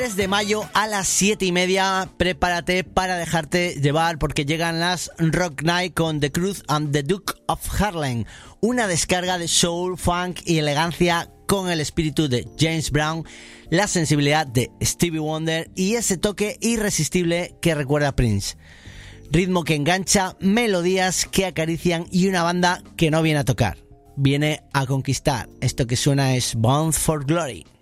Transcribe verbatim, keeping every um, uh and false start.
De mayo a las siete y media, prepárate para dejarte llevar porque llegan las Rock Night con The Cruz and the Duke of Harlem, una descarga de soul, funk y elegancia con el espíritu de James Brown, la sensibilidad de Stevie Wonder y ese toque irresistible que recuerda a Prince. Ritmo que engancha, melodías que acarician y una banda que no viene a tocar, viene a conquistar. Esto que suena es Bound for Glory.